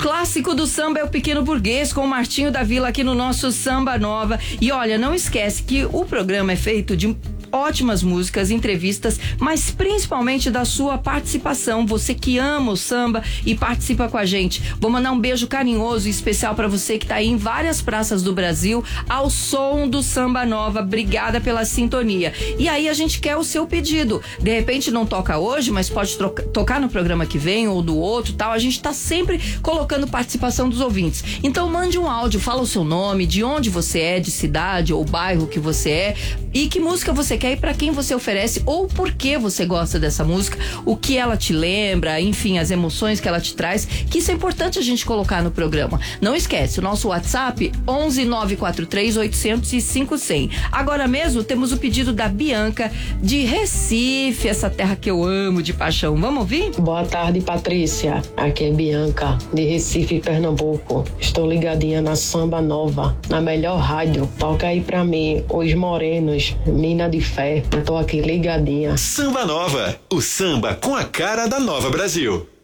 clássico do samba é o Pequeno Burguês, com o Martinho da Vila aqui no nosso Samba Nova. E olha, não esquece que o programa é feito de ótimas músicas, entrevistas, mas principalmente da sua participação. Você que ama o samba e participa com a gente. Vou mandar um beijo carinhoso e especial para você que tá aí em várias praças do Brasil ao som do Samba Nova. Obrigada pela sintonia. E aí a gente quer o seu pedido. De repente não toca hoje, mas pode tocar no programa que vem ou do outro, tal. A gente tá sempre colocando participação dos ouvintes. Então mande um áudio, fala o seu nome, de onde você é, de cidade ou bairro que você é e que música você quer e para quem você oferece ou por que você gosta dessa música, o que ela te lembra, enfim, as emoções que ela te traz, que isso é importante a gente colocar no programa. Não esquece, o nosso WhatsApp 11 943 800 5100. Agora mesmo temos o pedido da Bianca de Recife, essa terra que eu amo de paixão. Vamos ouvir? Boa tarde, Patrícia. Aqui é Bianca, de Recife, Pernambuco. Estou ligadinha na Samba Nova, na melhor rádio. Toca aí pra mim, Os Morenos, Mina de Fé. Tô aqui ligadinha. Samba Nova, o samba com a cara da Nova Brasil.